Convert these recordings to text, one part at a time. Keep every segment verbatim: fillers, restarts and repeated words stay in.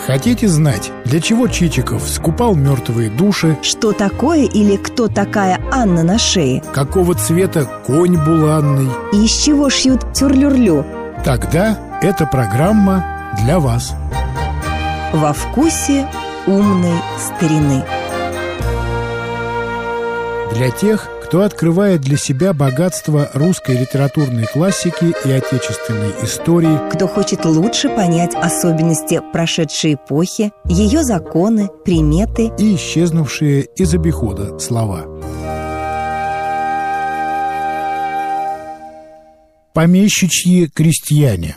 Хотите знать, для чего Чичиков скупал мертвые души? Что такое или кто такая Анна на шее? Какого цвета конь буланный? И из чего шьют тюрлюрлю? Тогда эта программа для вас. Во вкусе умной старины. Для тех, кто открывает для себя богатство русской литературной классики и отечественной истории, кто хочет лучше понять особенности прошедшей эпохи, ее законы, приметы и исчезнувшие из обихода слова. Помещичьи крестьяне.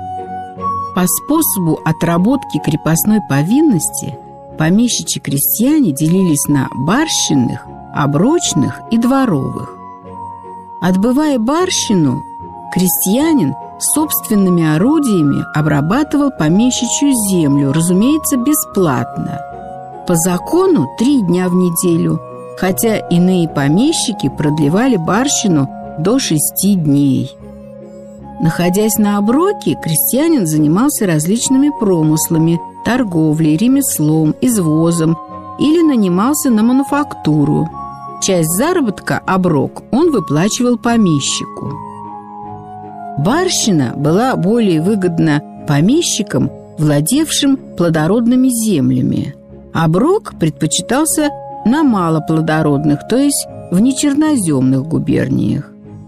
По способу отработки крепостной повинности помещичьи крестьяне делились на барщинных, оброчных и дворовых. Отбывая барщину, крестьянин собственными орудиями обрабатывал помещичью землю, разумеется, бесплатно. По закону три дня в неделю, хотя иные помещики продлевали барщину до шести дней. Находясь на оброке, крестьянин занимался различными промыслами, торговлей, ремеслом, извозом или нанимался на мануфактуру. Часть заработка, оброк, он выплачивал помещику. Барщина была более выгодна помещикам, владевшим плодородными землями. Оброк предпочитался на малоплодородных, то есть в нечерноземных губерниях.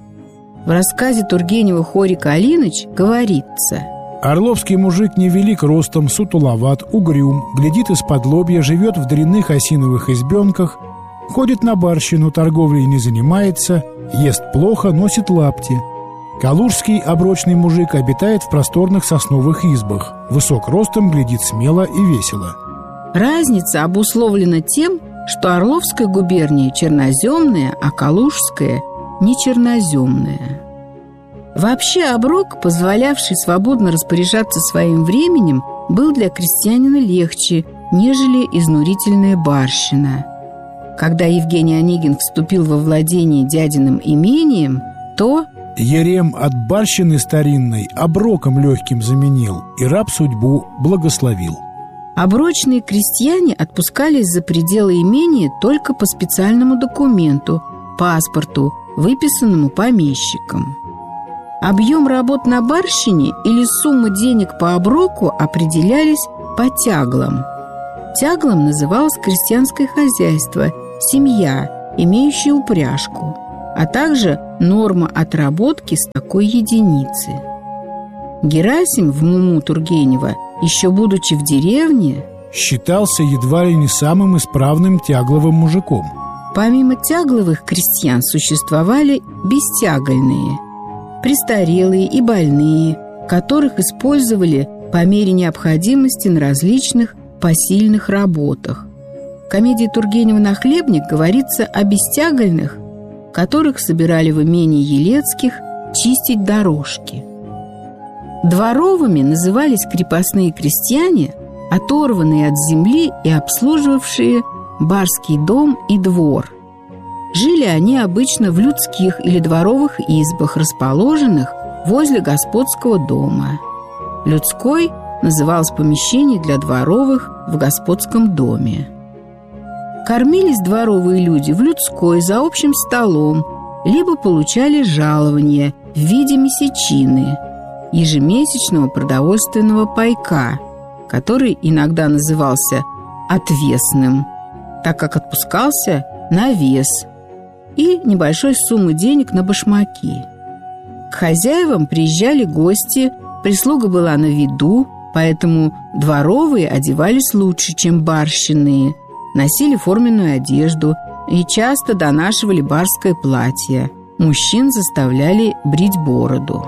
В рассказе Тургенева «Хорик Алиныч» говорится: Орловский мужик невелик ростом, сутуловат, угрюм, глядит из-под лобья, живет в дрянных осиновых избенках, ходит на барщину, торговлей не занимается, ест плохо, носит лапти. Калужский оброчный мужик обитает в просторных сосновых избах, высок ростом, глядит смело и весело. Разница обусловлена тем, что Орловская губерния черноземная, а Калужская не черноземная. Вообще оброк, позволявший свободно распоряжаться своим временем, был для крестьянина легче, нежели изнурительная барщина. Когда Евгений Онегин вступил во владение дядиным имением, то Ерем от барщины старинной оброком легким заменил, и раб судьбу благословил. Оброчные крестьяне отпускались за пределы имения только по специальному документу, паспорту, выписанному помещиком. Объем работ на барщине или сумма денег по оброку определялись по тяглам. Тяглом называлось крестьянское хозяйство, семья, имеющая упряжку, а также норма отработки с такой единицы. Герасим в «Муму» Тургенева, еще будучи в деревне, считался едва ли не самым исправным тягловым мужиком. Помимо тягловых крестьян существовали бестягольные, престарелые и больные, которых использовали по мере необходимости на различных посильных работах. В комедии Тургенева «Нахлебник» говорится о бестягольных, которых собирали в имении Елецких чистить дорожки. Дворовыми назывались крепостные крестьяне, оторванные от земли и обслуживавшие барский дом и двор. Жили они обычно в людских или дворовых избах, расположенных возле господского дома. Людской называлось помещение для дворовых в господском доме. Кормились дворовые люди в людской за общим столом, либо получали жалование в виде месячины, ежемесячного продовольственного пайка, который иногда назывался отвесным, так как отпускался на вес, и небольшой суммы денег на башмаки. К хозяевам приезжали гости, прислуга была на виду, поэтому дворовые одевались лучше, чем барщинные, носили форменную одежду и часто донашивали барское платье. Мужчин заставляли брить бороду.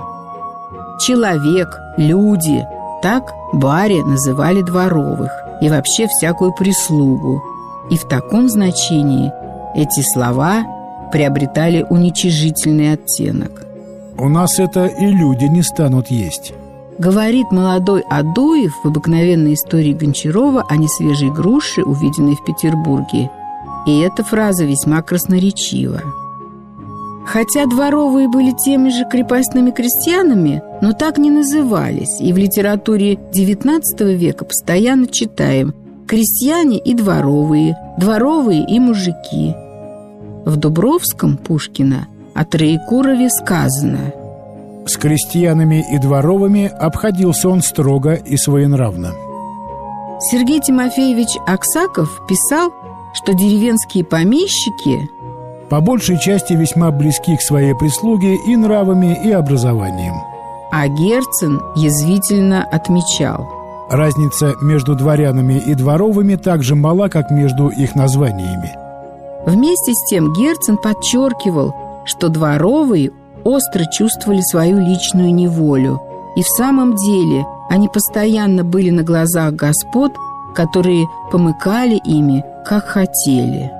Человек, люди – так баре называли дворовых и вообще всякую прислугу. И в таком значении эти слова приобретали уничижительный оттенок. «У нас это и люди не станут есть», говорит молодой Адуев в обыкновенной истории Гончарова о несвежей груше, увиденной в Петербурге. И эта фраза весьма красноречива. Хотя дворовые были теми же крепостными крестьянами, но так не назывались, и в литературе девятнадцатого века постоянно читаем «крестьяне и дворовые», «дворовые и мужики». В Дубровском Пушкина о Троекурове сказано: «С крестьянами и дворовыми обходился он строго и своенравно». Сергей Тимофеевич Аксаков писал, что деревенские помещики по большей части весьма близки к своей прислуге и нравами, и образованием. А Герцен язвительно отмечал: разница между дворянами и дворовыми так же мала, как между их названиями. Вместе с тем Герцен подчеркивал, что дворовые остро чувствовали свою личную неволю, и в самом деле они постоянно были на глазах господ, которые помыкали ими, как хотели.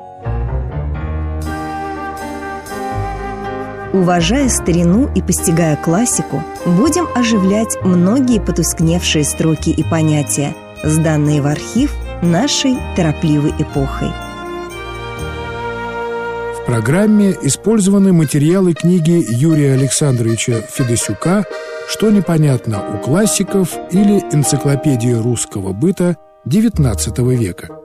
Уважая старину и постигая классику, будем оживлять многие потускневшие строки и понятия, сданные в архив нашей торопливой эпохой. В программе использованы материалы книги Юрия Александровича Федосюка «Что непонятно у классиков» или «Энциклопедия русского быта девятнадцатого века».